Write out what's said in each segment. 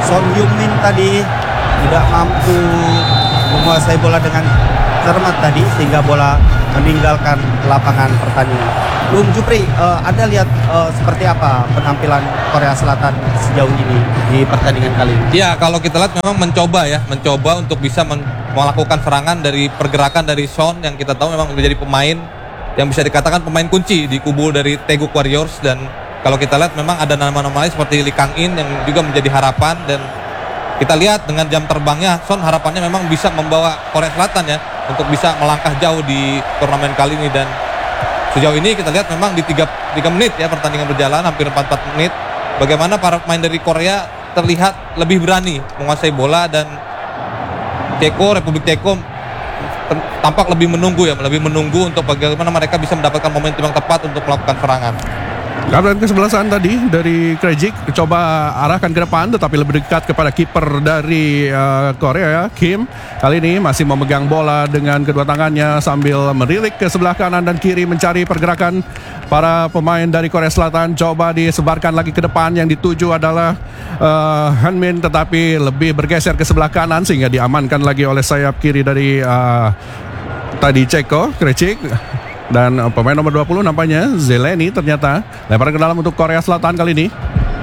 Son Heung-min tadi tidak mampu menguasai bola dengan cermat tadi sehingga bola meninggalkan lapangan pertandingan. Bung Jupri, Anda lihat seperti apa penampilan Korea Selatan sejauh ini di pertandingan kali ini? Ya, kalau kita lihat memang mencoba untuk bisa melakukan serangan dari pergerakan dari Son yang kita tahu memang menjadi pemain yang bisa dikatakan pemain kunci di kubu dari Taeguk Warriors. Dan kalau kita lihat memang ada nama-nama lain seperti Lee Kang-in yang juga menjadi harapan, dan kita lihat dengan jam terbangnya Son harapannya memang bisa membawa Korea Selatan ya untuk bisa melangkah jauh di turnamen kali ini. Dan sejauh ini kita lihat memang di 3 menit ya pertandingan berjalan, hampir 4 menit, bagaimana para pemain dari Korea terlihat lebih berani menguasai bola, dan Republik Ceko tampak lebih menunggu untuk bagaimana mereka bisa mendapatkan momentum yang tepat untuk melakukan serangan. Kapten kesebelasan tadi dari Krejcik coba arahkan ke depan, tetapi lebih dekat kepada kiper dari Korea, Kim. Kali ini masih memegang bola dengan kedua tangannya sambil merilik ke sebelah kanan dan kiri mencari pergerakan para pemain dari Korea Selatan. Coba disebarkan lagi ke depan, yang dituju adalah Hanmin, tetapi lebih bergeser ke sebelah kanan sehingga diamankan lagi oleh sayap kiri dari tadi Ceko, Krejcik. Dan pemain nomor 20 nampaknya Zeleny ternyata lempar ke dalam untuk Korea Selatan kali ini.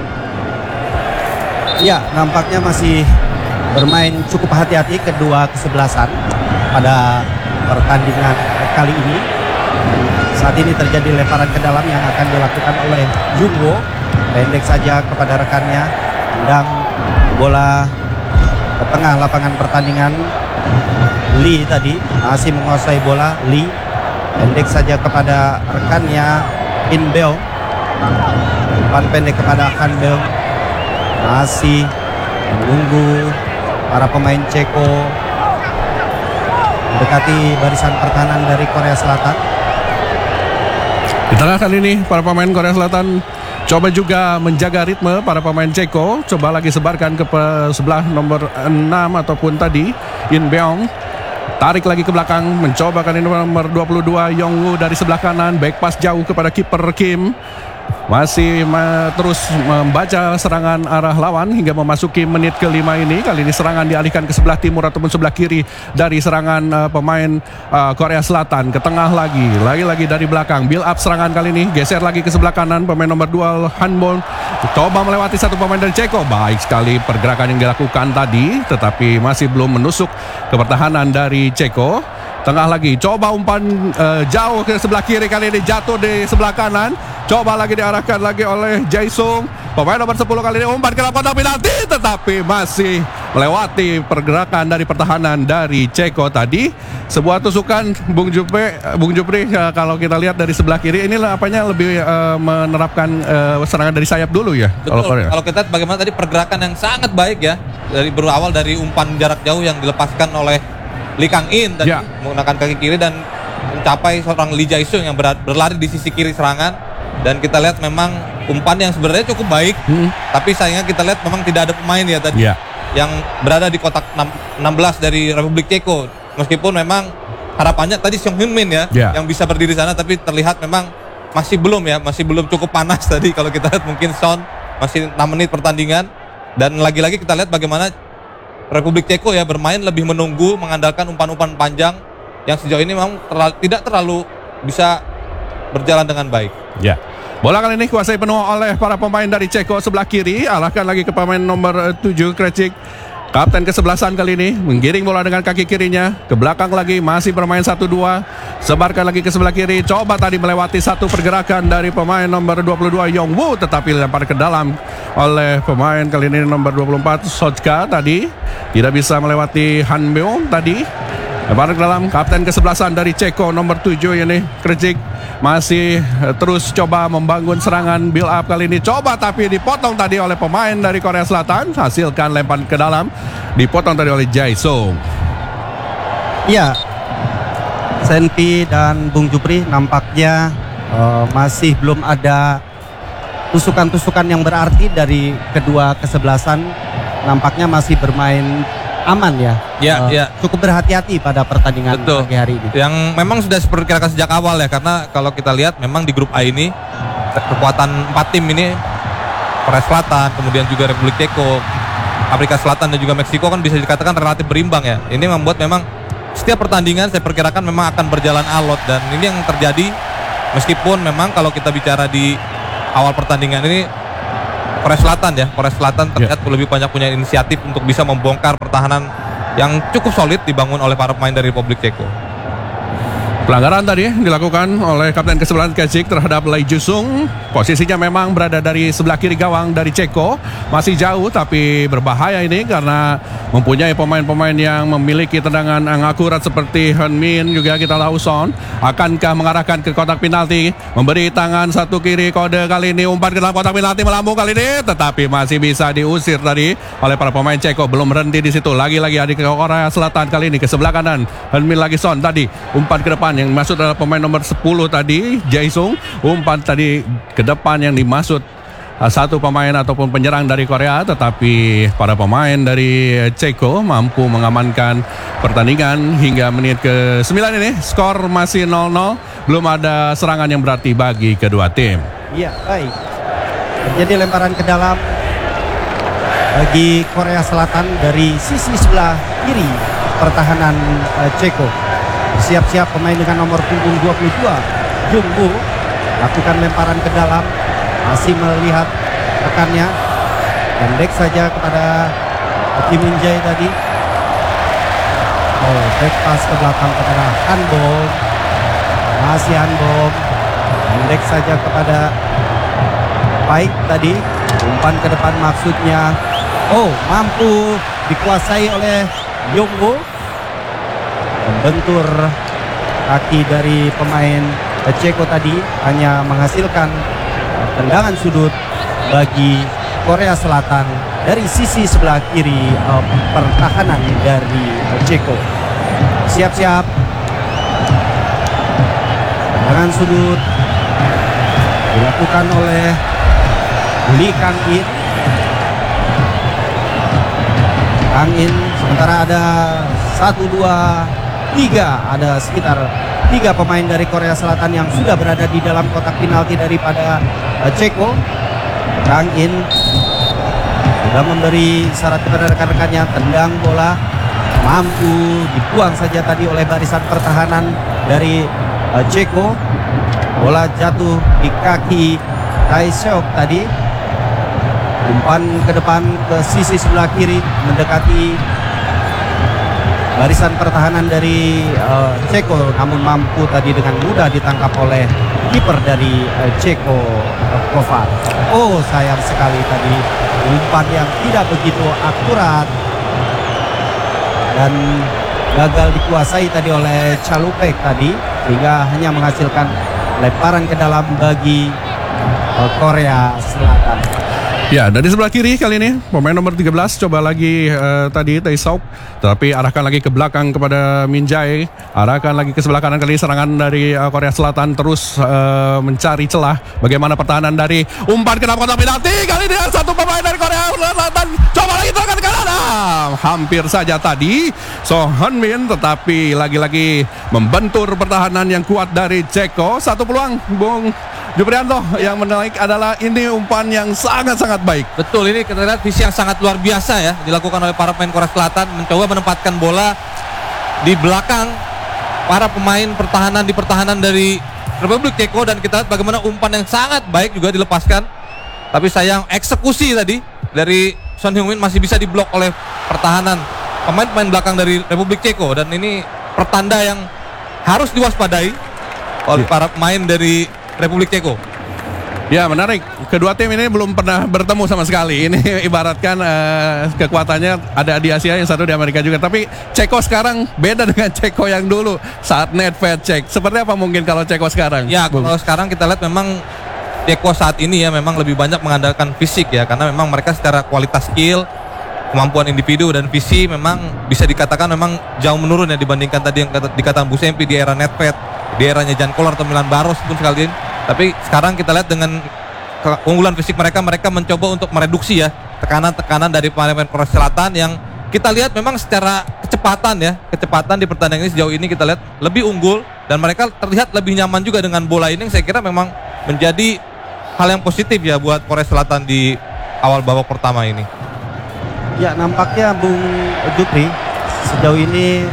Ya, nampaknya masih bermain cukup hati-hati kedua kesebelasan pada pertandingan kali ini. Saat ini terjadi lemparan ke dalam yang akan dilakukan oleh Jungwo, pendek saja kepada rekannya, tendang bola ke tengah lapangan pertandingan. Lee tadi masih menguasai bola, Lee pendek saja kepada rekannya In Beong, umpan pendek kepada Han Beong, masih menunggu para pemain Ceko mendekati barisan pertahanan dari Korea Selatan. Di tengah kali ini para pemain Korea Selatan coba juga menjaga ritme para pemain Ceko. Coba lagi sebarkan ke sebelah nomor 6 ataupun tadi In Beong. Tarik lagi ke belakang, mencoba kali ini nomor 22 Yongwoo dari sebelah kanan, back pass jauh kepada kiper Kim. Masih terus membaca serangan arah lawan hingga memasuki menit ke-5 ini. Kali ini serangan dialihkan ke sebelah timur ataupun sebelah kiri dari serangan pemain Korea Selatan. Ke tengah lagi dari belakang. Build up serangan kali ini, geser lagi ke sebelah kanan. Pemain nomor 2 Hanbon coba melewati satu pemain dari Ceko. Baik sekali pergerakan yang dilakukan tadi, tetapi masih belum menusuk ke pertahanan dari Ceko. Tengah lagi, coba umpan jauh ke sebelah kiri, kali ini jatuh di sebelah kanan. Coba lagi diarahkan lagi oleh Jae-sung. Pemain nomor 10 kali ini umpan ke dalam kotak penalti, tetapi masih melewati pergerakan dari pertahanan dari Ceko tadi. Sebuah tusukan Bung Jupri, kalau kita lihat dari sebelah kiri ini apanya lebih menerapkan serangan dari sayap dulu ya. Betul. Kalau kita lihat bagaimana tadi pergerakan yang sangat baik ya, dari berawal dari umpan jarak jauh yang dilepaskan oleh Lee Kang-in tadi menggunakan kaki kiri dan mencapai seorang Lee Jae-sung yang berlari di sisi kiri serangan. Dan kita lihat memang umpan yang sebenarnya cukup baik, tapi sayangnya kita lihat memang tidak ada pemain ya tadi yang berada di kotak 16 dari Republik Ceko. Meskipun memang harapannya tadi Son Heung-min yang bisa berdiri sana, tapi terlihat memang masih belum cukup panas tadi. Kalau kita lihat mungkin Son masih 6 menit pertandingan, dan lagi-lagi kita lihat bagaimana Republik Ceko ya bermain lebih menunggu, mengandalkan umpan-umpan panjang yang sejauh ini memang tidak terlalu bisa berjalan dengan baik. Ya. Bola kali ini kuasai penuh oleh para pemain dari Ceko sebelah kiri. Arahkan lagi ke pemain nomor 7 Krejcik. Kapten kesebelasan kali ini menggiring bola dengan kaki kirinya ke belakang lagi, masih bermain 1-2. Sebarkan lagi ke sebelah kiri. Coba tadi melewati satu pergerakan dari pemain nomor 22 Yongwoo, tetapi lempar ke dalam oleh pemain kali ini nomor 24 Sojka tadi. Tidak bisa melewati Han Beong tadi. Lempar ke dalam, kapten kesebelasan dari Ceko nomor 7 ini Krejcik masih terus coba membangun serangan build up kali ini. Coba tapi dipotong tadi oleh pemain dari Korea Selatan. Hasilkan lempar ke dalam, dipotong tadi oleh Jae-sung. Iya, Senpi dan Bung Jupri, nampaknya masih belum ada tusukan-tusukan yang berarti dari kedua kesebelasan. Nampaknya masih bermain aman ya. Cukup berhati-hati pada pertandingan pagi hari ini. Yang memang sudah diperkirakan sejak awal ya, karena kalau kita lihat memang di grup A ini kekuatan 4 tim ini, Korea Selatan, kemudian juga Republik Ceko, Afrika Selatan dan juga Meksiko kan bisa dikatakan relatif berimbang ya. Ini membuat memang setiap pertandingan saya perkirakan memang akan berjalan alot, dan ini yang terjadi meskipun memang kalau kita bicara di awal pertandingan ini Korea Selatan terlihat lebih banyak punya inisiatif untuk bisa membongkar pertahanan yang cukup solid dibangun oleh para pemain dari Republik Ceko. Pelanggaran tadi dilakukan oleh kapten ke-9 Kecik terhadap Lee Jusung. Posisinya memang berada dari sebelah kiri gawang dari Ceko. Masih jauh tapi berbahaya ini karena mempunyai pemain-pemain yang memiliki tendangan yang akurat seperti Han Min, juga kita tahu Son. Akankah mengarahkan ke kotak penalti, memberi tangan satu kiri, kode kali ini umpan ke dalam kotak penalti, melambung kali ini, tetapi masih bisa diusir tadi oleh para pemain Ceko. Belum berhenti di situ, lagi-lagi adik Korea Selatan kali ini ke sebelah kanan. Han Min lagi Son tadi umpan ke depan, yang masuk adalah pemain nomor 10 tadi Jae-sung. Umpan tadi ke depan yang dimaksud satu pemain ataupun penyerang dari Korea, tetapi para pemain dari Ceko mampu mengamankan pertandingan hingga menit ke-9 ini. Skor masih 0-0, belum ada serangan yang berarti bagi kedua tim. Iya, baik. Terjadi lemparan ke dalam bagi Korea Selatan dari sisi sebelah kiri pertahanan Ceko. Siap-siap pemain dengan nomor punggung 22 Jungwoo lakukan lemparan ke dalam, masih melihat rekannya, pendek saja kepada Kim Min Jae tadi. Oh, back pass ke belakang kepada Han Bom, masih Han Bom, pendek saja kepada Paik tadi, umpan ke depan maksudnya. Oh, mampu dikuasai oleh Jungwoo. Membentur kaki dari pemain Ceko tadi hanya menghasilkan tendangan sudut bagi Korea Selatan dari sisi sebelah kiri pertahanan dari Ceko. Siap-siap, tendangan sudut dilakukan oleh Lee Kang-in. Kang-in, sementara ada 1, 2, 3, ada sekitar 3 pemain dari Korea Selatan yang sudah berada di dalam kotak penalti daripada Ceko. Kang-in sudah memberi syarat kepada rekan-rekannya, tendang bola, mampu dibuang saja tadi oleh barisan pertahanan dari Ceko. Bola jatuh di kaki Tae-seok tadi. Umpan ke depan ke sisi sebelah kiri mendekati barisan pertahanan dari Ceko, namun mampu tadi dengan mudah ditangkap oleh kiper dari Ceko, Kovar. Oh, sayang sekali tadi umpan yang tidak begitu akurat dan gagal dikuasai tadi oleh Chalupek tadi, sehingga hanya menghasilkan lemparan ke dalam bagi Korea Selatan. Ya, dari sebelah kiri kali ini pemain nomor 13 coba lagi tadi Tae-seok, tetapi arahkan lagi ke belakang kepada Min Jae. Arahkan lagi ke sebelah kanan kali, serangan dari Korea Selatan terus mencari celah. Bagaimana pertahanan dari umpan ke dalam kotak penalti, kali ini satu pemain dari Korea Selatan coba lagi tekan ke kanan. Hampir saja tadi So Han Min, tetapi lagi-lagi membentur pertahanan yang kuat dari Ceko. Satu peluang Bung Juprianto yang menaik adalah ini umpan yang sangat-sangat baik. Betul, ini kita lihat visi yang sangat luar biasa ya dilakukan oleh para pemain Korea Selatan, mencoba menempatkan bola di belakang para pemain pertahanan di pertahanan dari Republik Ceko, dan kita lihat bagaimana umpan yang sangat baik juga dilepaskan. Tapi sayang eksekusi tadi dari Son Heung-min masih bisa diblok oleh pertahanan pemain-pemain belakang dari Republik Ceko, dan ini pertanda yang harus diwaspadai oleh para pemain dari Republik Ceko. Ya, menarik. Kedua tim ini belum pernah bertemu sama sekali. Ini ibaratkan kekuatannya ada di Asia, yang satu di Amerika juga. Tapi Ceko sekarang beda dengan Ceko yang dulu saat Nedved cek. Seperti apa mungkin kalau Ceko sekarang? Ya, kalau sekarang kita lihat memang Ceko saat ini ya memang lebih banyak mengandalkan fisik ya, karena memang mereka secara kualitas skill, kemampuan individu dan visi memang bisa dikatakan memang jauh menurun ya dibandingkan tadi yang dikatakan Bu Sempi di era Nedved, di eranya Jan Koller atau Milan Baros pun sekalian. Tapi sekarang kita lihat dengan keunggulan fisik mereka mencoba untuk mereduksi ya tekanan-tekanan dari pemain Korea Selatan yang kita lihat memang secara kecepatan di pertandingan ini sejauh ini kita lihat lebih unggul, dan mereka terlihat lebih nyaman juga dengan bola ini, yang saya kira memang menjadi hal yang positif ya buat Korea Selatan di awal babak pertama ini. Ya, nampaknya Bung Jupri sejauh ini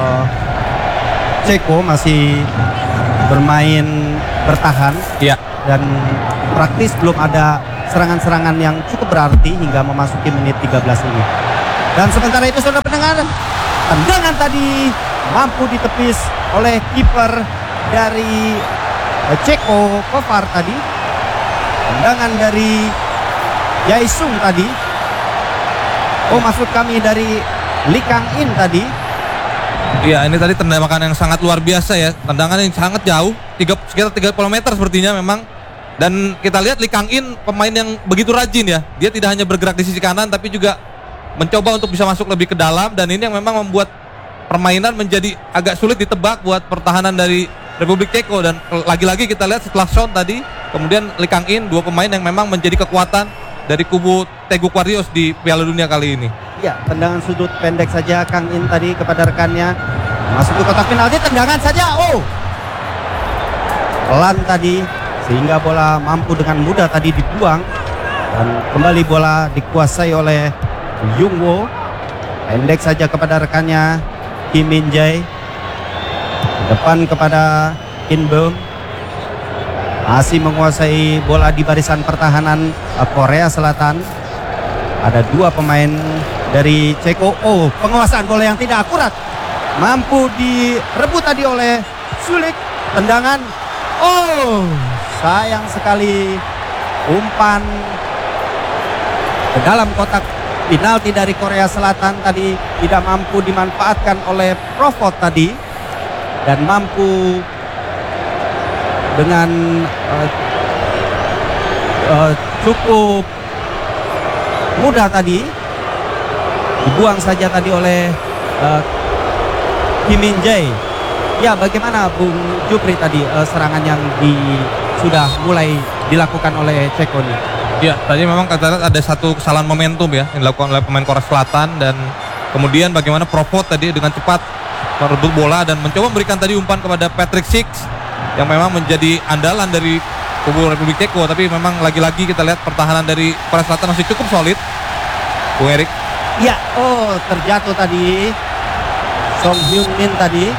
Ceko masih bermain bertahan Iya. dan praktis belum ada serangan-serangan yang cukup berarti hingga memasuki menit 13 ini. Dan sementara itu saudara pendengar, tendangan tadi mampu ditepis oleh kiper dari Ceko Kovar tadi. Tendangan dari Jaisung tadi. Oh, maksud kami dari Lee Kang In tadi. Iya, ini tadi tendangan yang sangat luar biasa ya. Tendangan yang sangat jauh, sekitar 30 meter sepertinya memang. Dan kita lihat Lee Kang In pemain yang begitu rajin ya. Dia tidak hanya bergerak di sisi kanan tapi juga mencoba untuk bisa masuk lebih ke dalam, dan ini yang memang membuat permainan menjadi agak sulit ditebak buat pertahanan dari Republik Ceko. Dan lagi-lagi kita lihat setelah Son tadi, kemudian Lee Kang In, dua pemain yang memang menjadi kekuatan dari kubu Taeguk Warriors di Piala Dunia kali ini. Ya, tendangan sudut pendek saja Kang In tadi kepada rekannya. Masuk ke kotak penalti, tendangan saja. Oh, pelan tadi sehingga bola mampu dengan mudah tadi dibuang, dan kembali bola dikuasai oleh Yung Wo. Pendek saja kepada rekannya Kim Min Jae. Depan kepada Kim Beom. Masih menguasai bola di barisan pertahanan Korea Selatan. Ada dua pemain dari Ceko. Oh, penguasaan bola yang tidak akurat. Mampu direbut tadi oleh Sulik. Tendangan. Oh, sayang sekali. Umpan ke dalam kotak penalti dari Korea Selatan tadi tidak mampu dimanfaatkan oleh Provot tadi. Dan mampu dengan cukup mudah tadi dibuang saja tadi oleh Kim Min Jae. Ya, bagaimana Bung Jupri tadi serangan yang sudah mulai dilakukan oleh Ceko ini? Ya, tadi memang kita lihat ada satu kesalahan momentum ya yang dilakukan oleh pemain Korea Selatan, dan kemudian bagaimana Provot tadi dengan cepat merebut bola dan mencoba memberikan tadi umpan kepada Patrick Six yang memang menjadi andalan dari kubu Republik Ceko. Tapi memang lagi-lagi kita lihat pertahanan dari Korea Selatan masih cukup solid, Bung Erik. Ya, oh, terjatuh tadi Song Hyun Min tadi.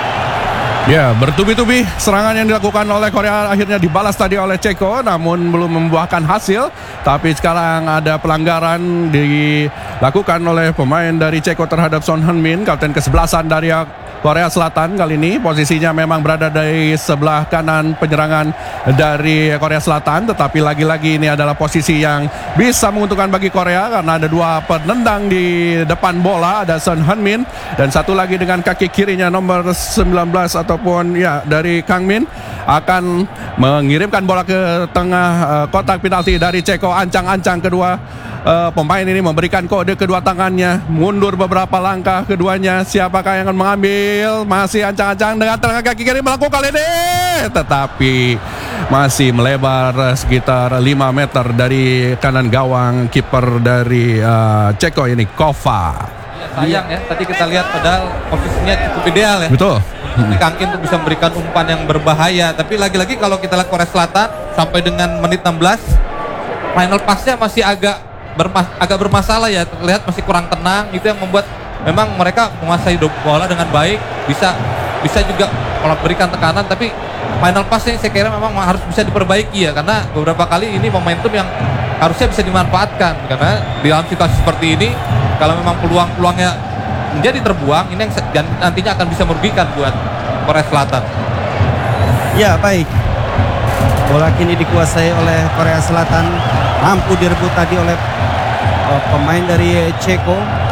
Ya, bertubi-tubi serangan yang dilakukan oleh Korea akhirnya dibalas tadi oleh Ceko, namun belum membuahkan hasil. Tapi sekarang ada pelanggaran dilakukan oleh pemain dari Ceko terhadap Son Heung-min, kapten ke-11 dari Korea Selatan. Kali ini posisinya memang berada di sebelah kanan penyerangan dari Korea Selatan, tetapi lagi-lagi ini adalah posisi yang bisa menguntungkan bagi Korea karena ada dua penendang di depan bola, ada Son Heung-min dan satu lagi dengan kaki kirinya nomor 19 ataupun ya dari Kang Min akan mengirimkan bola ke tengah kotak penalti dari Ceko. Ancang-ancang kedua pemain ini memberikan kode kedua tangannya, mundur beberapa langkah keduanya. Siapakah yang akan mengambil? Masih ancang-ancang dengan tengah kaki kiri melakukan ini, tetapi masih melebar sekitar 5 meter dari kanan gawang kiper dari Ceko ini, Kova. Sayang ya, tadi kita lihat padahal posisinya cukup ideal ya. Betul. Kang In untuk bisa memberikan umpan yang berbahaya. Tapi lagi-lagi kalau kita lihat Korea Selatan sampai dengan menit 16, final pass-nya masih agak bermasalah ya. Terlihat masih kurang tenang. Itu yang membuat memang mereka menguasai bola dengan baik, bisa juga memberikan tekanan, tapi final pass-nya saya kira memang harus bisa diperbaiki ya, karena beberapa kali ini momentum yang harusnya bisa dimanfaatkan. Karena di dalam situasi seperti ini, kalau memang peluang-peluangnya menjadi terbuang, ini yang nantinya akan bisa merugikan buat Korea Selatan. Ya, baik. Bola kini dikuasai oleh Korea Selatan, mampu direbut tadi oleh pemain dari Ceko.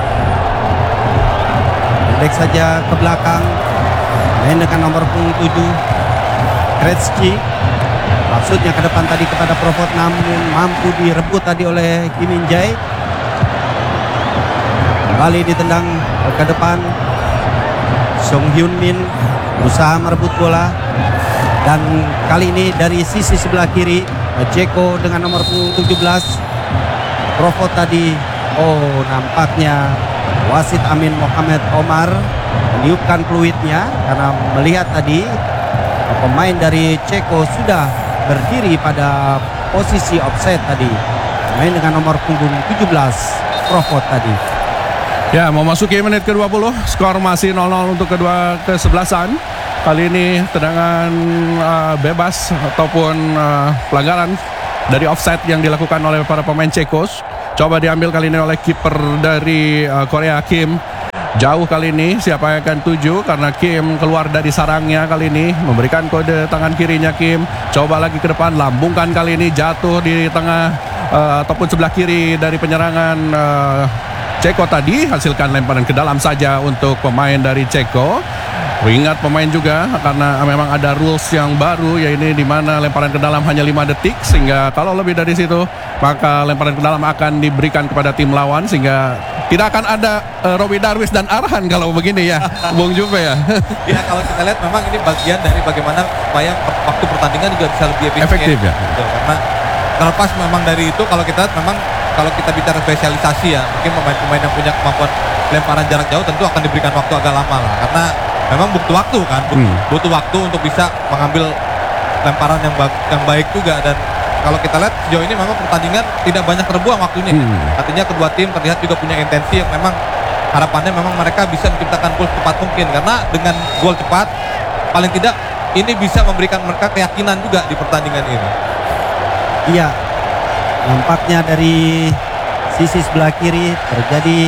Pendek saja ke belakang, main dengan nomor 7 Kretsky. Maksudnya ke depan tadi kepada Provot, namun mampu direbut tadi oleh Kim Min Jae. Kembali ditendang ke depan, Song Hyun Min berusaha merebut bola, dan kali ini dari sisi sebelah kiri Ceko dengan nomor 17 Provot tadi. Oh, nampaknya wasit Amin Mohamed Omar meniupkan peluitnya karena melihat tadi pemain dari Ceko sudah berdiri pada posisi offside tadi. Main dengan nomor punggung 17 Crawford tadi. Ya, memasuki menit ke-20, skor masih 0-0 untuk kedua kesebelasan. Kali ini tendangan bebas ataupun pelanggaran dari offside yang dilakukan oleh para pemain Cekos. Coba diambil kali ini oleh kiper dari Korea, Kim. Jauh kali ini, siapa yang akan tuju? Karena Kim keluar dari sarangnya kali ini, memberikan kode tangan kirinya Kim. Coba lagi ke depan, lambungkan kali ini, jatuh di tengah ataupun sebelah kiri dari penyerangan Ceko tadi. Hasilkan lemparan ke dalam saja untuk pemain dari Ceko. Ingat pemain juga karena memang ada rules yang baru, yaitu di mana lemparan ke dalam hanya 5 detik, sehingga kalau lebih dari situ maka lemparan ke dalam akan diberikan kepada tim lawan, sehingga tidak akan ada Robi Darwis dan Arhan kalau begini ya, Bung Juve ya. Ya, kalau kita lihat memang ini bagian dari bagaimana supaya waktu pertandingan juga bisa lebih Efektif ya. Betul, karena terlepas memang dari itu, kalau kita lihat memang kalau kita bicara spesialisasi ya, mungkin pemain-pemain yang punya kemampuan lemparan jarak jauh tentu akan diberikan waktu agak lama lah, karena memang butuh waktu kan, butuh waktu untuk bisa mengambil lemparan yang baik juga. Dan kalau kita lihat sejauh ini memang pertandingan tidak banyak terbuang waktunya. Artinya kedua tim terlihat juga punya intensi yang memang harapannya memang mereka bisa menciptakan gol cepat mungkin, karena dengan gol cepat paling tidak ini bisa memberikan mereka keyakinan juga di pertandingan ini. Iya, nampaknya dari sisi sebelah kiri terjadi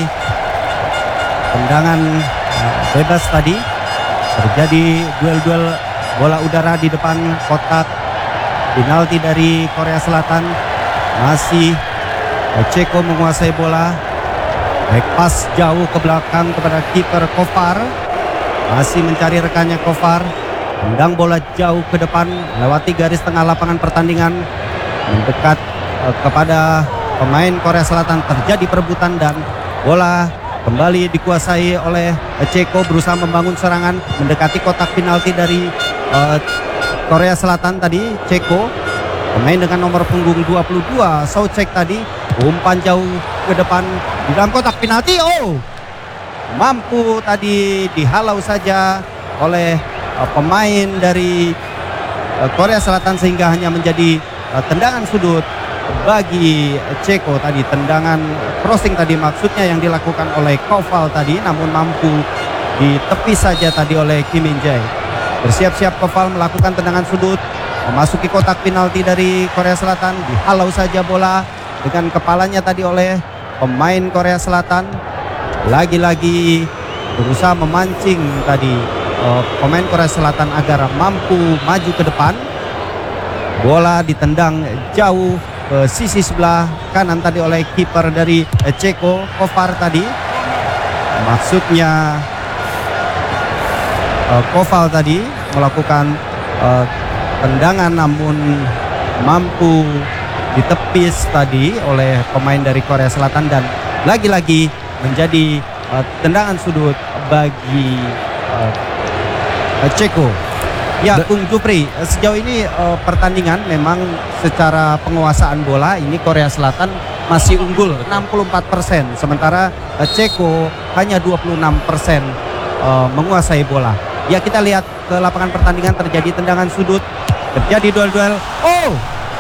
tendangan bebas tadi. Terjadi duel-duel bola udara di depan kotak penalti dari Korea Selatan. Masih Ceko menguasai bola. Back pass jauh ke belakang kepada kiper Kovar. Masih mencari rekannya Kovar. Tendang bola jauh ke depan melewati garis tengah lapangan pertandingan. Mendekat kepada pemain Korea Selatan. Terjadi perebutan dan bola kembali dikuasai oleh Ceko, berusaha membangun serangan mendekati kotak penalti dari Korea Selatan tadi. Ceko, pemain dengan nomor punggung 22, Soucek tadi, umpan jauh ke depan di dalam kotak penalti. Oh, mampu tadi dihalau saja oleh pemain dari Korea Selatan sehingga hanya menjadi tendangan sudut bagi Ceko tadi. Tendangan crossing tadi maksudnya yang dilakukan oleh Koval tadi, namun mampu ditepis saja tadi oleh Kim Min Jae. Bersiap-siap Koval melakukan tendangan sudut memasuki kotak penalti dari Korea Selatan. Dihalau saja bola dengan kepalanya tadi oleh pemain Korea Selatan. Lagi-lagi berusaha memancing tadi pemain Korea Selatan agar mampu maju ke depan. Bola ditendang jauh ke sisi sebelah kanan tadi oleh kiper dari Ceko, Kovar tadi. Maksudnya Koval tadi melakukan tendangan namun mampu ditepis tadi oleh pemain dari Korea Selatan dan lagi-lagi menjadi tendangan sudut bagi Ceko. Ya, Bung Jupri, sejauh ini pertandingan memang secara penguasaan bola ini Korea Selatan masih unggul 64%, sementara Ceko hanya 26% menguasai bola. Ya, kita lihat ke lapangan pertandingan, terjadi tendangan sudut, terjadi duel-duel. Oh,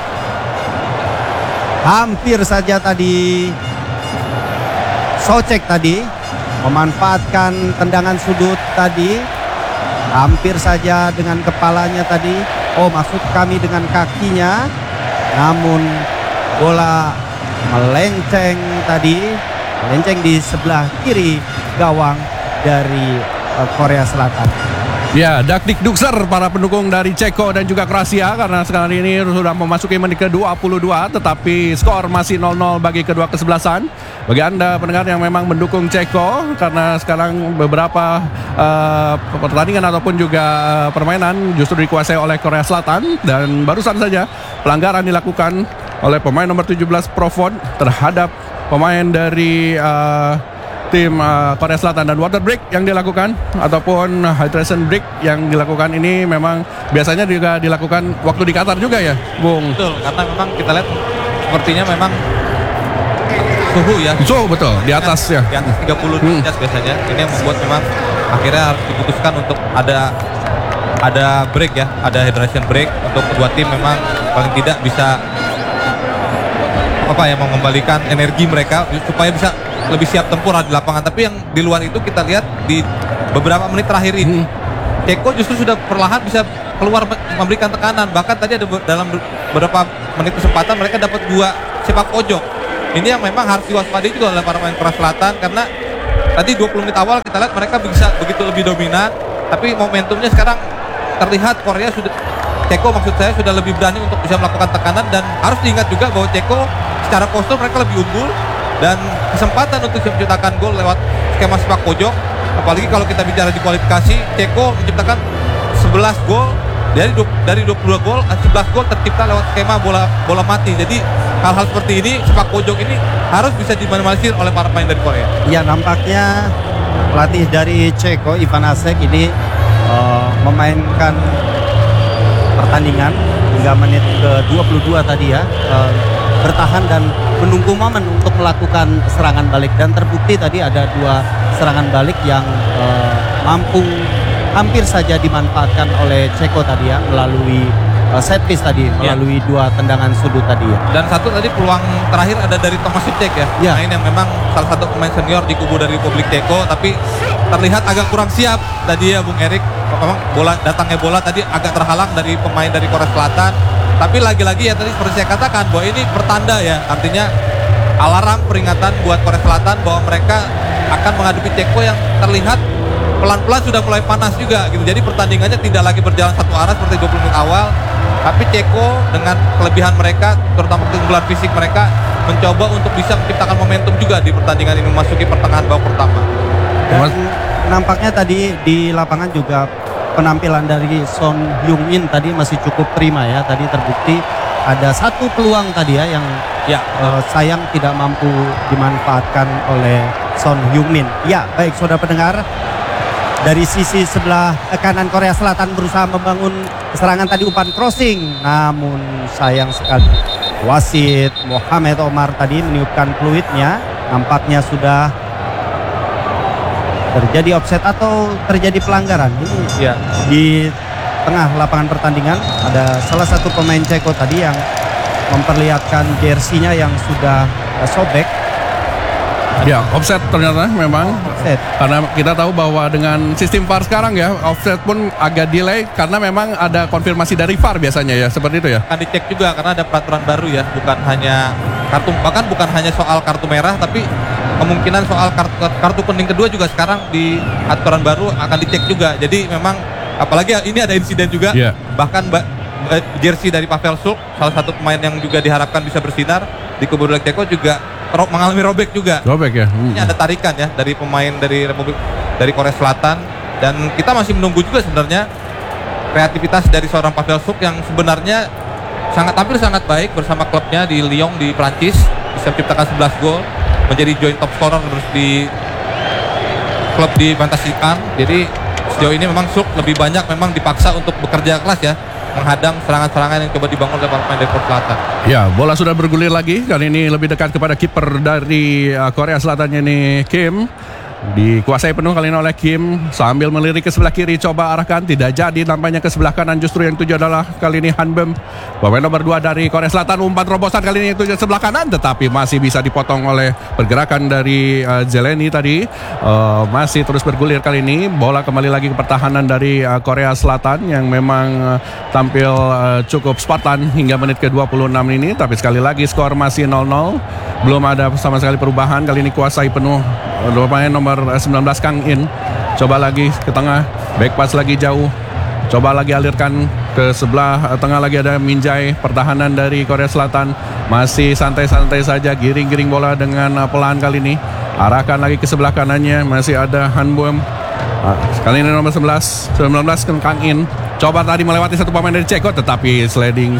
hampir saja tadi Soucek tadi memanfaatkan tendangan sudut tadi. Hampir saja dengan kepalanya tadi. Oh, maksud kami dengan kakinya. Namun bola melenceng tadi. Melenceng di sebelah kiri gawang dari Korea Selatan. Ya, dakdik dukser para pendukung dari Ceko dan juga Kroasia, karena sekarang ini sudah memasuki menit ke-22, tetapi skor masih 0-0 bagi kedua kesebelasan. Bagi Anda pendengar yang memang mendukung Ceko, karena sekarang beberapa pertandingan ataupun juga permainan justru dikuasai oleh Korea Selatan, dan barusan saja pelanggaran dilakukan oleh pemain nomor 17 Provod terhadap pemain dari tim Korea Selatan, dan water break yang dilakukan ataupun hydration break yang dilakukan ini memang biasanya juga dilakukan waktu di Qatar juga ya, Bung? Betul, karena memang kita lihat sepertinya memang suhu ya. So, betul, di atas ya. Di atas 30 derajat biasanya. Ini yang membuat memang akhirnya harus diputuskan untuk ada break ya, ada hydration break untuk kedua tim, memang paling tidak bisa mengembalikan energi mereka supaya bisa lebih siap tempur di lapangan. Tapi yang di luar itu kita lihat di beberapa menit terakhir ini Ceko justru sudah perlahan bisa keluar memberikan tekanan. Bahkan tadi ada dalam beberapa menit kesempatan mereka dapat 2 sepak pojok. Ini yang memang harus diwaspadai juga oleh para pemain Korea Selatan, karena tadi 20 menit awal kita lihat mereka bisa begitu lebih dominan, tapi momentumnya sekarang terlihat Korea Ceko maksud saya sudah lebih berani untuk bisa melakukan tekanan. Dan harus diingat juga bahwa Ceko secara postur mereka lebih unggul dan kesempatan untuk menciptakan gol lewat skema sepak pojok. Apalagi kalau kita bicara di kualifikasi, Ceko menciptakan 11 gol dari 22 gol, 11 gol tercipta lewat skema bola mati. Jadi hal-hal seperti ini, sepak pojok ini harus bisa diminimalisir oleh para pemain dari Korea. Ya, nampaknya pelatih dari Ceko, Ivan Asek ini memainkan pertandingan hingga menit ke-22 tadi ya, bertahan dan menunggu momen untuk melakukan serangan balik, dan terbukti tadi ada 2 serangan balik yang mampu hampir saja dimanfaatkan oleh Ceko tadi ya, melalui set piece tadi, melalui 2 tendangan sudut tadi ya. Dan satu tadi peluang terakhir ada dari Tomasic ya, pemain yang memang salah satu pemain senior di kubu dari Republik Ceko, tapi terlihat agak kurang siap tadi ya Bung Erik. Memang datangnya bola tadi agak terhalang dari pemain dari Korea Selatan. Tapi lagi-lagi ya tadi seperti saya katakan bahwa ini pertanda ya, artinya alarm peringatan buat Korea Selatan bahwa mereka akan menghadapi Ceko yang terlihat pelan-pelan sudah mulai panas juga gitu. Jadi pertandingannya tidak lagi berjalan satu arah seperti 20 menit awal, tapi Ceko dengan kelebihan mereka, terutama keunggulan fisik mereka, mencoba untuk bisa menciptakan momentum juga di pertandingan ini memasuki pertengahan babak pertama. Dan nampaknya tadi di lapangan juga penampilan dari Son Heung-min tadi masih cukup prima ya. Tadi terbukti ada 1 peluang tadi ya yang sayang tidak mampu dimanfaatkan oleh Son Heung-min. Ya, baik saudara pendengar, dari sisi sebelah kanan Korea Selatan berusaha membangun serangan tadi, umpan crossing, namun sayang sekali wasit Mohamed Omar tadi meniupkan peluitnya. Nampaknya sudah terjadi offset atau terjadi pelanggaran. Ini di tengah lapangan pertandingan ada salah satu pemain Ceko tadi yang memperlihatkan jersinya yang sudah sobek. Ya, offset ternyata memang. Offset. Karena kita tahu bahwa dengan sistem VAR sekarang ya, offset pun agak delay karena memang ada konfirmasi dari VAR biasanya ya, seperti itu ya. Akan dicek juga karena ada peraturan baru ya, bukan hanya bukan hanya soal kartu merah, tapi kemungkinan soal kartu kuning kedua juga sekarang di aturan baru akan dicek juga. Jadi memang apalagi ini ada insiden juga, bahkan jersey dari Pavel Suk, salah satu pemain yang juga diharapkan bisa bersinar di kubu Ceko juga mengalami robek juga. Robek ya. Ini ada tarikan ya dari pemain dari Korea Selatan, dan kita masih menunggu juga sebenarnya kreativitas dari seorang Pavel Suk yang sebenarnya tampil sangat baik bersama klubnya di Lyon di Prancis, bisa menciptakan 11 gol, menjadi joint top scorer di klub di Fantasikan. Jadi sejauh ini memang Suk lebih banyak memang dipaksa untuk bekerja keras ya, menghadang serangan-serangan yang coba dibangun oleh pemain dari Korea Selatan. Ya, bola sudah bergulir lagi. Kali ini lebih dekat kepada kiper dari Korea Selatan ini, Kim. Dikuasai penuh kali ini oleh Kim, sambil melirik ke sebelah kiri, coba arahkan, tidak jadi, nampaknya ke sebelah kanan. Justru yang tuju adalah kali ini Hanbem, pemain nomor 2 dari Korea Selatan. Umpan terobosan kali ini yang tuju sebelah kanan, tetapi masih bisa dipotong oleh pergerakan dari Zeleny tadi. Masih terus bergulir kali ini. Bola kembali lagi ke pertahanan dari Korea Selatan yang memang tampil cukup Spartan hingga menit ke-26 ini. Tapi sekali lagi skor masih 0-0, belum ada sama sekali perubahan. Kali ini kuasai penuh pemain nomor 19 Kang In. Coba lagi ke tengah, back pass lagi jauh, coba lagi alirkan ke sebelah tengah, lagi ada Minjai. Pertahanan dari Korea Selatan masih santai-santai saja, giring-giring bola dengan pelan kali ini. Arahkan lagi ke sebelah kanannya, masih ada Hanbom. Kali ini nomor 19 Kang In. Coba tadi melewati satu pemain dari Ceko, tetapi sliding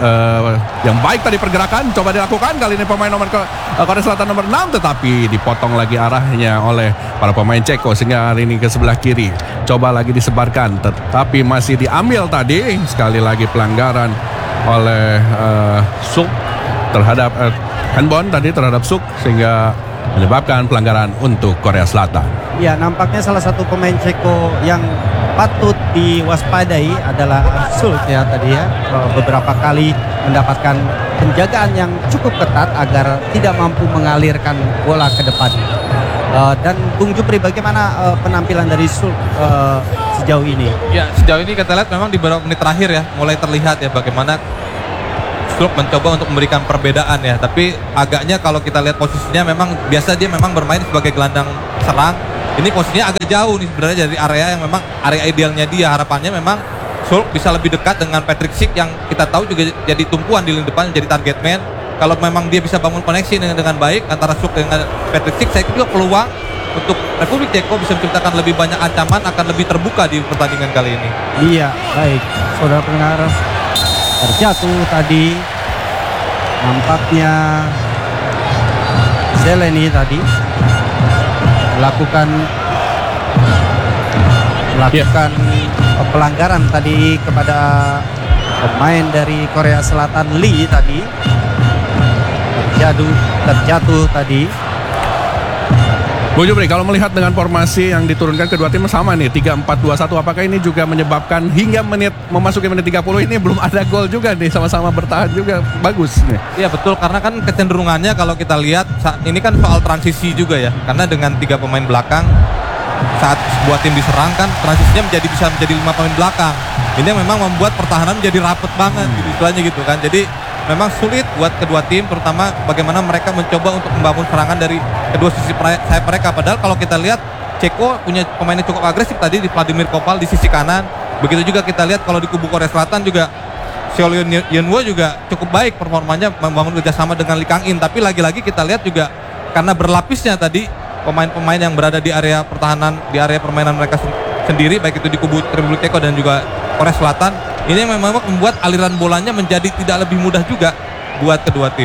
yang baik tadi pergerakan coba dilakukan. Kali ini pemain nomor Korea Selatan nomor 6, tetapi dipotong lagi arahnya oleh para pemain Ceko sehingga hari ini ke sebelah kiri. Coba lagi disebarkan, tetapi masih diambil tadi. Sekali lagi pelanggaran oleh Suk terhadap handball tadi terhadap Suk, sehingga menyebabkan pelanggaran untuk Korea Selatan. Ya, nampaknya salah satu pemain Ceko yang patut diwaspadai adalah Sulk ya tadi ya. Beberapa kali mendapatkan penjagaan yang cukup ketat agar tidak mampu mengalirkan bola ke depan. Dan Bung Jupri, bagaimana penampilan dari Sulk sejauh ini? Ya, sejauh ini kita lihat memang di beberapa menit terakhir ya mulai terlihat ya bagaimana Sulk mencoba untuk memberikan perbedaan ya. Tapi agaknya kalau kita lihat posisinya memang biasa dia memang bermain sebagai gelandang serang. Ini posisinya agak jauh nih sebenarnya dari area yang memang area idealnya dia. Harapannya memang Sulk bisa lebih dekat dengan Patrick Schick yang kita tahu juga jadi tumpuan di lini depan, jadi target man. Kalau memang dia bisa bangun koneksi dengan baik antara Sulk dengan Patrick Schick, saya juga peluang untuk Republik Ceko bisa menciptakan lebih banyak ancaman, akan lebih terbuka di pertandingan kali ini. Iya, baik. Saudara pendengar, terjatuh tadi nampaknya Zeleny tadi melakukan pelanggaran tadi kepada pemain dari Korea Selatan Lee tadi. Terjatuh tadi. Bu Jupri, kalau melihat dengan formasi yang diturunkan kedua tim sama nih 3-4-2-1, apakah ini juga menyebabkan hingga memasuki menit 30 ini belum ada gol juga nih, sama-sama bertahan juga bagus nih. Iya betul, karena kan kecenderungannya kalau kita lihat ini kan soal transisi juga ya, karena dengan 3 pemain belakang saat sebuah tim diserang kan transisinya bisa menjadi 5 pemain belakang. Ini memang membuat pertahanan menjadi rapet banget gitu istilahnya gitu kan. Jadi memang sulit buat kedua tim, terutama bagaimana mereka mencoba untuk membangun serangan dari kedua sisi sayap mereka. Padahal kalau kita lihat Ceko punya pemainnya cukup agresif tadi di Vladimir Kopal di sisi kanan. Begitu juga kita lihat kalau di kubu Korea Selatan juga Seol Yeonwo juga cukup baik performanya membangun kerjasama dengan Lee Kang-in. Tapi lagi-lagi kita lihat juga karena berlapisnya tadi pemain-pemain yang berada di area pertahanan, di area permainan mereka sendiri, baik itu di kubu Republik Ceko dan juga Korea Selatan, ini memang membuat aliran bolanya menjadi tidak lebih mudah juga buat kedua tim.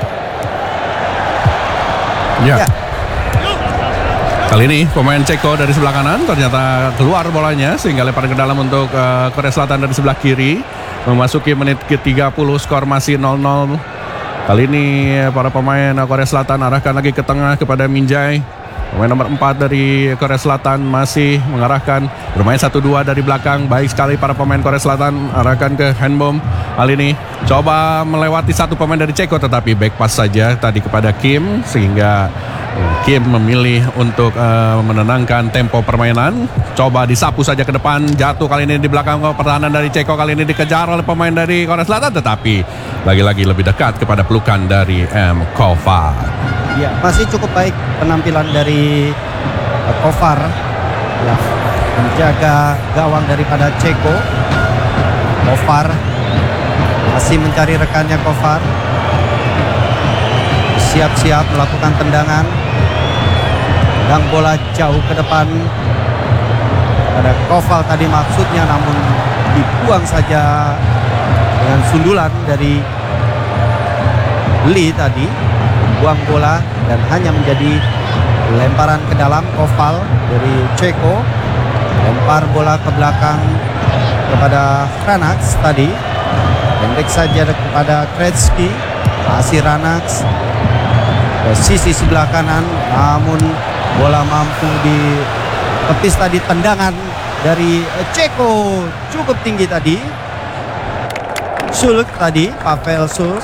Ya. Kali ini pemain Ceko dari sebelah kanan ternyata keluar bolanya sehingga lemparan ke dalam untuk Korea Selatan dari sebelah kiri. Memasuki menit ke-30, skor masih 0-0. Kali ini para pemain Korea Selatan arahkan lagi ke tengah kepada Minjai. Pemain nomor 4 dari Korea Selatan masih mengarahkan, bermain 1-2 dari belakang. Baik sekali para pemain Korea Selatan arahkan ke Hanbom. Kali ini coba melewati satu pemain dari Ceko, tetapi back pass saja tadi kepada Kim, sehingga Kim memilih untuk menenangkan tempo permainan. Coba disapu saja ke depan, jatuh kali ini di belakang pertahanan dari Ceko. Kali ini dikejar oleh pemain dari Korea Selatan, tetapi lagi-lagi lebih dekat kepada pelukan dari M. Kovar. Ya, masih cukup baik penampilan dari Kovar ya, menjaga gawang daripada Ceko. Kovar masih mencari rekannya. Kovar siap-siap melakukan tendangan, dan bola jauh ke depan. Ada Koval tadi maksudnya, namun dibuang saja dengan sundulan dari Lee tadi. Buang bola dan hanya menjadi lemparan ke dalam. Koval dari Ceko lempar bola ke belakang kepada Ranax tadi, pendek saja kepada Kretsky. Masih Ranax ke sisi sebelah kanan, namun bola mampu ditepis tadi. Tendangan dari Ceko cukup tinggi tadi. Sulk tadi, Pavel Sulk.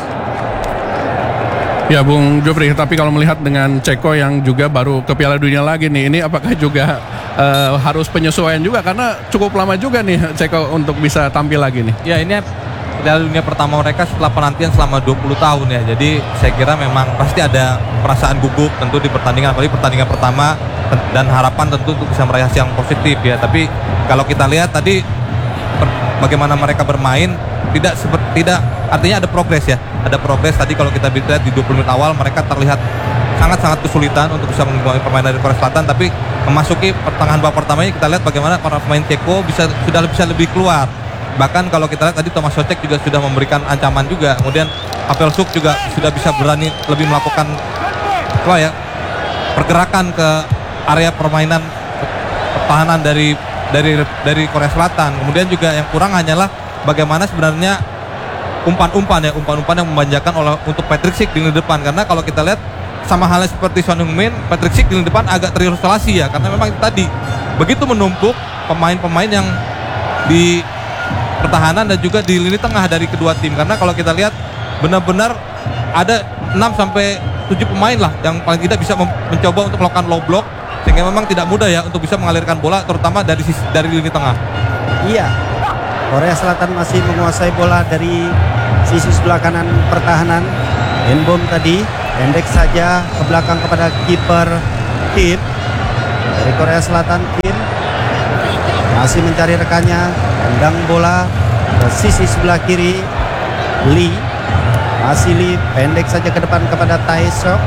Ya Bung Jupri, tapi kalau melihat dengan Ceko yang juga baru ke Piala Dunia lagi nih, ini apakah juga harus penyesuaian juga, karena cukup lama juga nih Ceko untuk bisa tampil lagi nih. Ya, ini Piala Dunia pertama mereka setelah penantian selama 20 tahun ya. Jadi saya kira memang pasti ada perasaan gugup tentu di pertandingan, apalagi pertandingan pertama, dan harapan tentu untuk bisa meraih hasil yang positif ya. Tapi kalau kita lihat tadi bagaimana mereka bermain, tidak artinya ada progres ya. Ada progres tadi kalau kita lihat di 20 menit awal mereka terlihat sangat-sangat kesulitan untuk bisa mengimbangi permainan dari Korea Selatan, tapi memasuki pertengahan babak pertama ini kita lihat bagaimana para pemain Ceko sudah bisa lebih keluar. Bahkan kalau kita lihat tadi Thomas Socek juga sudah memberikan ancaman juga. Kemudian Pavel Sulk juga sudah bisa berani lebih melakukan pergerakan ke area permainan pertahanan dari Korea Selatan. Kemudian juga yang kurang hanyalah bagaimana sebenarnya umpan-umpan yang memanjakan untuk Patrick Schick di lini depan. Karena kalau kita lihat sama halnya seperti Son Heung-min, Patrick Schick di lini depan agak terisolasi ya, karena memang tadi begitu menumpuk pemain-pemain yang di pertahanan dan juga di lini tengah dari kedua tim, karena kalau kita lihat benar-benar ada 6 sampai 7 pemain lah yang paling tidak bisa mencoba untuk melakukan low block, sehingga memang tidak mudah ya untuk bisa mengalirkan bola terutama dari lini tengah. Iya, Korea Selatan masih menguasai bola dari sisi sebelah kanan pertahanan. Enbom tadi pendek saja ke belakang kepada kiper Kim dari Korea Selatan. Kim masih mencari rekannya, tendang bola ke sisi sebelah kiri. Lee, masih Lee pendek saja ke depan kepada Taesok,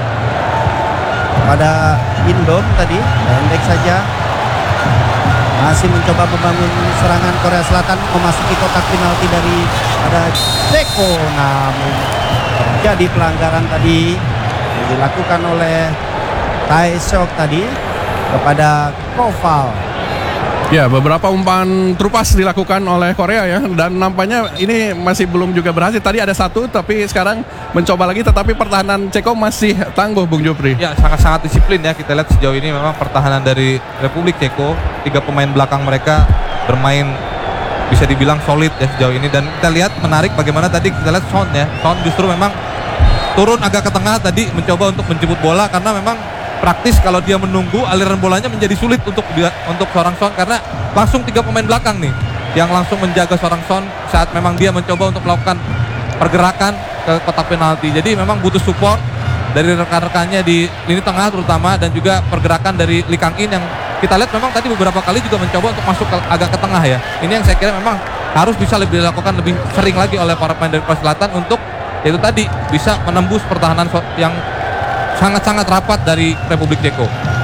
kepada Indom tadi pendek saja, masih mencoba membangun serangan Korea Selatan, memasuki kotak penalti dari ada Ceko, namun terjadi pelanggaran tadi yang dilakukan oleh Taesok tadi kepada Koval. Ya, beberapa umpan terupas dilakukan oleh Korea ya, dan nampaknya ini masih belum juga berhasil. Tadi ada satu, tapi sekarang mencoba lagi, tetapi pertahanan Ceko masih tangguh, Bung Jupri. Ya, sangat-sangat disiplin ya. Kita lihat sejauh ini memang pertahanan dari Republik Ceko, 3 pemain belakang mereka bermain bisa dibilang solid ya sejauh ini. Dan kita lihat menarik bagaimana tadi kita lihat Son ya. Son justru memang turun agak ke tengah tadi mencoba untuk menjemput bola, karena memang praktis kalau dia menunggu aliran bolanya menjadi sulit untuk seorang Son, karena langsung 3 pemain belakang nih yang langsung menjaga seorang Son saat memang dia mencoba untuk melakukan pergerakan ke kotak penalti. Jadi memang butuh support dari rekan-rekannya di lini tengah terutama, dan juga pergerakan dari Lee Kang-in yang kita lihat memang tadi beberapa kali juga mencoba untuk masuk agak ke tengah ya. Ini yang saya kira memang harus bisa lebih dilakukan lebih sering lagi oleh para pemain dari Korea Selatan untuk itu tadi bisa menembus pertahanan yang sangat-sangat rapat dari Republik Ceko.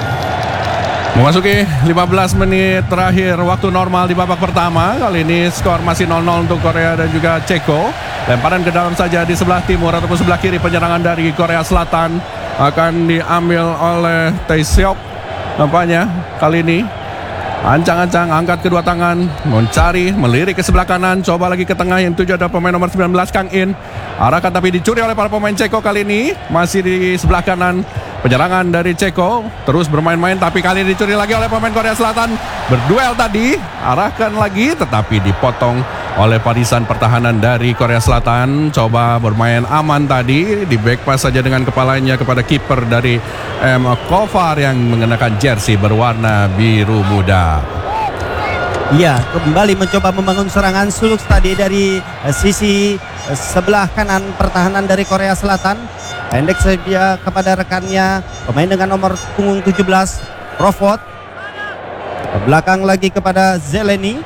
Memasuki 15 menit terakhir waktu normal di babak pertama. Kali ini skor masih 0-0 untuk Korea dan juga Ceko. Lemparan ke dalam saja di sebelah timur ataupun sebelah kiri. Penyerangan dari Korea Selatan akan diambil oleh Taeseok. Nampaknya kali ini ancang-ancang angkat kedua tangan, mencari, melirik ke sebelah kanan, coba lagi ke tengah, yang tujuh ada pemain nomor 19 Kang In. Arahkan tapi dicuri oleh para pemain Ceko kali ini. Masih di sebelah kanan, penyerangan dari Ceko terus bermain-main, tapi kali ini dicuri lagi oleh pemain Korea Selatan. Berduel tadi, arahkan lagi tetapi dipotong oleh barisan pertahanan dari Korea Selatan. Coba bermain aman tadi, di back pass saja dengan kepalanya kepada kiper dari Kovar yang mengenakan jersey berwarna biru muda. Iya, kembali mencoba membangun serangan suluk tadi dari sisi sebelah kanan pertahanan dari Korea Selatan. Pendek saja kepada rekannya, pemain dengan nomor punggung 17 Crawford. Ke belakang lagi kepada Zeleny.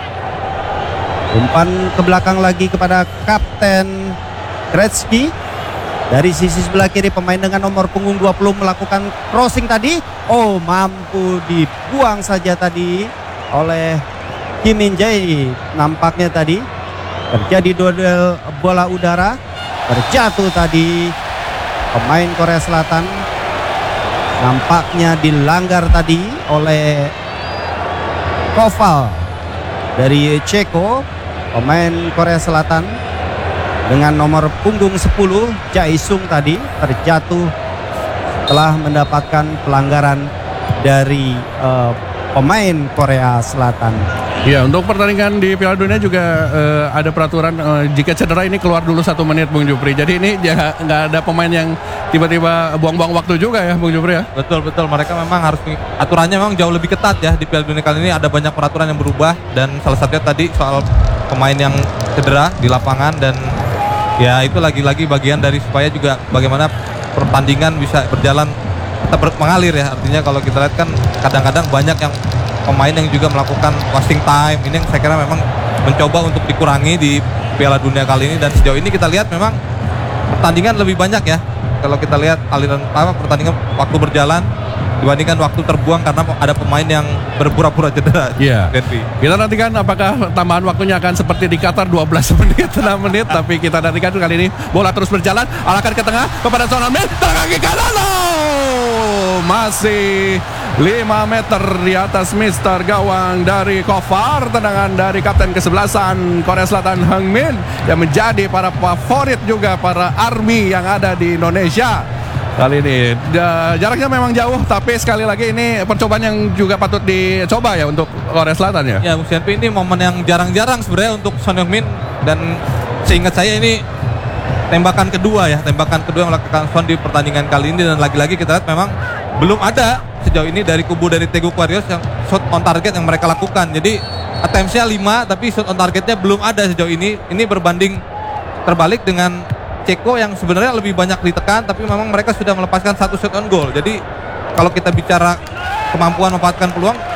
Umpan ke belakang lagi kepada Kapten Gretzky. Dari sisi sebelah kiri pemain dengan nomor punggung 20 melakukan crossing tadi. Oh, mampu dibuang saja tadi oleh Kim Min Jae. Nampaknya tadi terjadi duel bola udara, terjatuh tadi pemain Korea Selatan. Nampaknya dilanggar tadi oleh Koval dari Ceko. Pemain Korea Selatan dengan nomor punggung 10 Jae-sung tadi terjatuh telah mendapatkan pelanggaran dari pemain Korea Selatan. Ya, untuk pertandingan di Piala Dunia juga ada peraturan jika cedera ini keluar dulu 1 menit, Bung Jupri. Jadi ini nggak ada pemain yang tiba-tiba buang-buang waktu juga ya, Bung Jupri ya. Betul, mereka memang harus, aturannya memang jauh lebih ketat ya di Piala Dunia kali ini. Ada banyak peraturan yang berubah, dan salah satunya tadi soal pemain yang cedera di lapangan, dan ya itu lagi-lagi bagian dari supaya juga bagaimana pertandingan bisa berjalan tetap mengalir ya. Artinya kalau kita lihat kan kadang-kadang banyak yang pemain yang juga melakukan wasting time. Ini yang saya kira memang mencoba untuk dikurangi di Piala Dunia kali ini, dan sejauh ini kita lihat memang pertandingan lebih banyak ya. Kalau kita lihat aliran pertandingan waktu berjalan dibandingkan waktu terbuang karena ada pemain yang berpura-pura cedera. Iya. Kita nantikan apakah tambahan waktunya akan seperti di Qatar 12 menit, 6 menit. Tapi kita nantikan kali ini bola terus berjalan, arahkan ke tengah kepada Son Heung-min, kaki kanan. Masih 5 meter di atas Mister Gawang dari Kovar. Tendangan dari kapten kesebelasan Korea Selatan Heung-min yang menjadi para favorit juga para army yang ada di Indonesia. Kali ini jaraknya memang jauh, tapi sekali lagi ini percobaan yang juga patut dicoba ya untuk Korea Selatan ya. Ya, Bung Sianpi, ini momen yang jarang-jarang sebenarnya untuk Son Heung-min, dan seingat saya ini tembakan kedua yang melakukan Son di pertandingan kali ini, dan lagi-lagi kita lihat memang belum ada sejauh ini dari kubu dari Daegu Warriors yang shot on target yang mereka lakukan. Jadi attempts-nya 5 tapi shot on targetnya belum ada sejauh ini. Ini berbanding terbalik dengan Ceko yang sebenarnya lebih banyak ditekan, tapi memang mereka sudah melepaskan 1 shot on goal. Jadi kalau kita bicara kemampuan memanfaatkan peluang,